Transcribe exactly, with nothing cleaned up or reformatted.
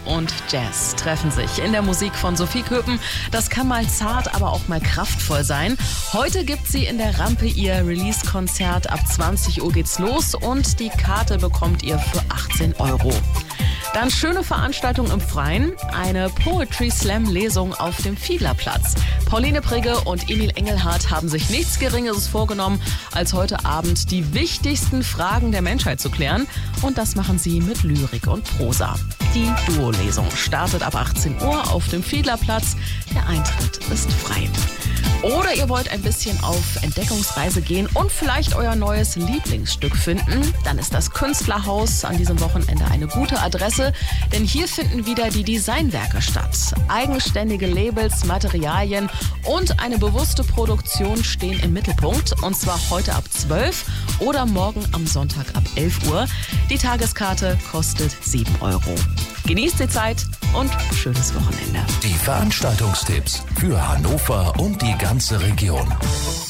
und Jazz treffen sich in der Musik von Sophie Köppen. Das kann mal zart, aber auch mal kraftvoll sein. Heute gibt sie in der Rampe ihr Release-Konzert. Ab zwanzig Uhr geht's los und die Karte bekommt ihr für achtzehn Euro. Dann schöne Veranstaltung im Freien, eine Poetry-Slam-Lesung auf dem Fiedlerplatz. Pauline Prigge und Emil Engelhardt haben sich nichts Geringeres vorgenommen, als heute Abend die wichtigsten Fragen der Menschheit zu klären. Und das machen sie mit Lyrik und Prosa. Die Duo-Lesung startet ab achtzehn Uhr auf dem Fiedlerplatz. Der Eintritt ist frei. Oder ihr wollt ein bisschen auf Entdeckungsreise gehen und vielleicht euer neues Lieblingsstück finden, dann ist das Künstlerhaus an diesem Wochenende eine gute Adresse, denn hier finden wieder die Designwerke statt. Eigenständige Labels, Materialien und eine bewusste Produktion stehen im Mittelpunkt, und zwar heute ab zwölf oder morgen am Sonntag ab elf Uhr. Die Tageskarte kostet sieben Euro. Genießt die Zeit und schönes Wochenende. Die Veranstaltungstipps für Hannover und die ganze Region.